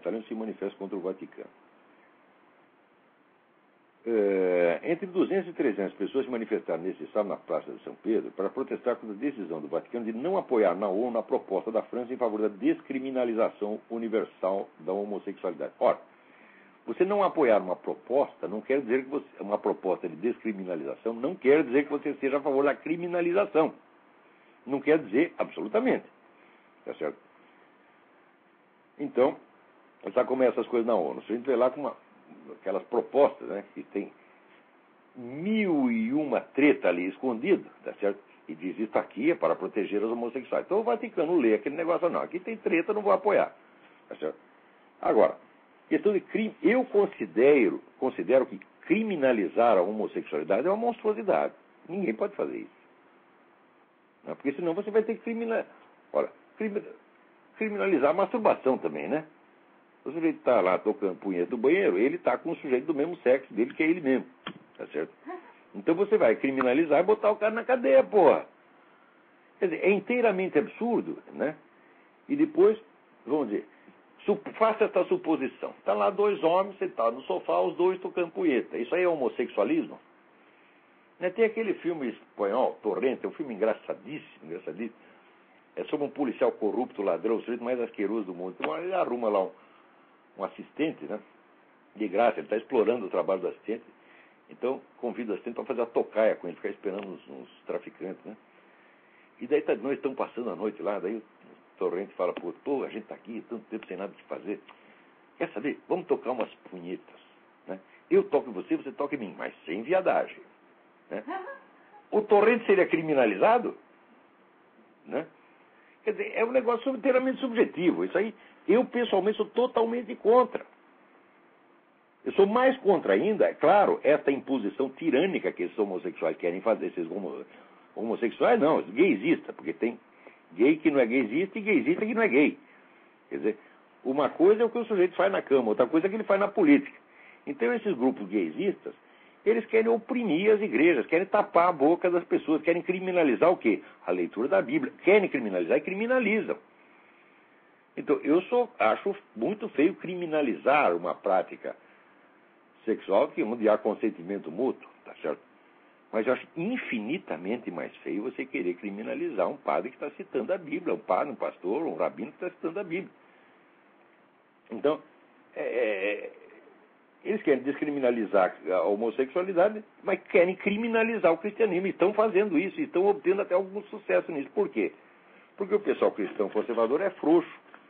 Talento se manifesta contra o Vaticano. Entre 200 e 300 pessoas se manifestaram nesse sábado na Praça de São Pedro para protestar contra a decisão do Vaticano de não apoiar na ONU a proposta da França em favor da descriminalização universal da homossexualidade. Ora, você não apoiar uma proposta não quer dizer que você, uma proposta de descriminalização não quer dizer que você seja a favor da criminalização. Não quer dizer absolutamente. Tá certo? Então, sabe como é essas coisas na ONU? Se a gente vê lá com aquelas propostas, né, que tem 1001 treta ali escondida, tá certo? E diz, isso aqui é para proteger os homossexuais. Então o Vaticano lê aquele negócio, não, aqui tem treta, não vou apoiar. Tá certo? Agora, questão de crime, eu considero que criminalizar a homossexualidade é uma monstruosidade. Ninguém pode fazer isso. Não, porque senão você vai ter que criminalizar a masturbação também, né? O sujeito está lá tocando punheta do banheiro, ele está com o sujeito do mesmo sexo dele, que é ele mesmo. Tá certo? Então você vai criminalizar e botar o cara na cadeia, porra. Quer dizer, é inteiramente absurdo, né? E depois, vamos dizer, faça essa suposição. Está lá dois homens sentados no sofá, os dois tocando punheta. Isso aí é homossexualismo? Né? Tem aquele filme espanhol, Torrente, é um filme engraçadíssimo. É sobre um policial corrupto, ladrão, o sujeito mais asqueroso do mundo. Então ele arruma lá um assistente, né? De graça, ele está explorando o trabalho do assistente. Então convida o assistente para fazer a tocaia com ele, ficar esperando uns traficantes, né? E daí nós estamos passando a noite lá, daí o Torrente fala, pô, a gente está aqui, tanto tempo sem nada de fazer. Quer saber? Vamos tocar umas punhetas, né? Eu toco em você, você toca em mim, mas sem viadagem, né? O Torrente seria criminalizado, né? Quer dizer, é um negócio inteiramente subjetivo. Isso aí, eu pessoalmente sou totalmente contra. Eu sou mais contra ainda, é claro, essa imposição tirânica que esses homossexuais querem fazer. Esses homossexuais não, os gaysistas, porque tem gay que não é gaysista e gaysista que não é gay. Quer dizer, uma coisa é o que o sujeito faz na cama, outra coisa é o que ele faz na política. Então esses grupos gaysistas, eles querem oprimir as igrejas, querem tapar a boca das pessoas, querem criminalizar o quê? A leitura da Bíblia. Querem criminalizar e criminalizam. Então, acho muito feio criminalizar uma prática sexual onde há consentimento mútuo, tá certo? Mas eu acho infinitamente mais feio você querer criminalizar um padre que está citando a Bíblia, um padre, um pastor, um rabino que está citando a Bíblia. Então, eles querem descriminalizar a homossexualidade, mas querem criminalizar o cristianismo. E estão fazendo isso, e estão obtendo até algum sucesso nisso. Por quê? Porque o pessoal cristão conservador é frouxo.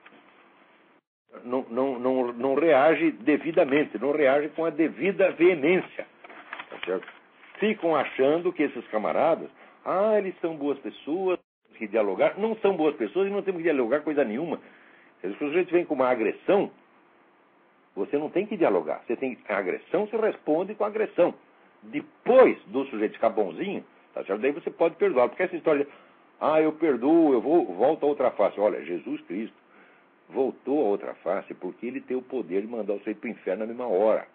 Não reage devidamente, não reage com a devida veemência. Tá certo? Ficam achando que esses camaradas, eles são boas pessoas, temos que dialogar. Não são boas pessoas e não temos que dialogar coisa nenhuma. Se o sujeito vem com uma agressão, você não tem que dialogar. A agressão se responde com agressão. Depois do sujeito ficar bonzinho, tá certo? Daí você pode perdoar. Porque essa história de, eu perdoo, volto a outra face. Olha, Jesus Cristo voltou a outra face porque ele tem o poder de mandar o sujeito para o inferno na mesma hora.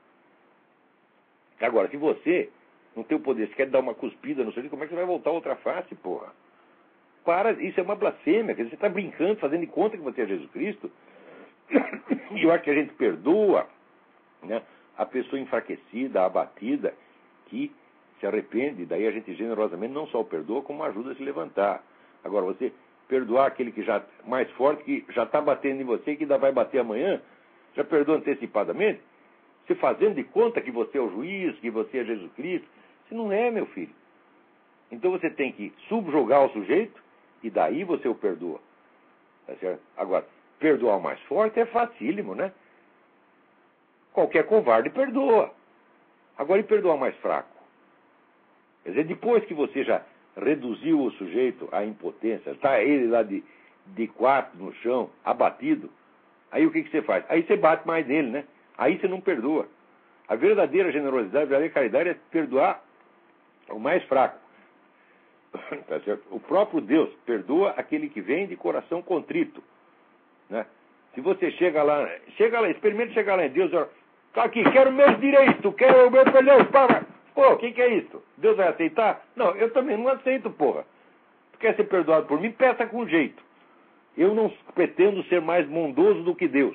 Agora, se você não tem o poder, se quer dar uma cuspida no sujeito, como é que você vai voltar a outra face, porra? Isso é uma blasfêmia. Quer dizer, você está brincando, fazendo de conta que você é Jesus Cristo. E eu acho que a gente perdoa, né, a pessoa enfraquecida, abatida, que se arrepende, daí a gente generosamente não só o perdoa, como ajuda a se levantar. Agora, você perdoar aquele que já mais forte, que já está batendo em você, que ainda vai bater amanhã, já perdoa antecipadamente, se fazendo de conta que você é o juiz, que você é Jesus Cristo. Isso não é, meu filho. Então você tem que subjugar o sujeito, e daí você o perdoa. Tá certo? Agora, perdoar o mais forte é facílimo, né? Qualquer covarde perdoa. Agora, e perdoar o mais fraco? Quer dizer, depois que você já reduziu o sujeito à impotência, está ele lá de quatro no chão, abatido, aí o que você faz? Aí você bate mais nele, né? Aí você não perdoa. A verdadeira generosidade, a verdadeira caridade é perdoar o mais fraco. Tá certo? O próprio Deus perdoa aquele que vem de coração contrito. Né? Se você chega lá, experimente chegar lá em Deus e olha, tá aqui, quero meus direitos, quero o meu perdão, pô, o que é isso? Deus vai aceitar? Não, eu também não aceito, porra. Tu quer ser perdoado por mim? Peça com jeito. Eu não pretendo ser mais bondoso do que Deus.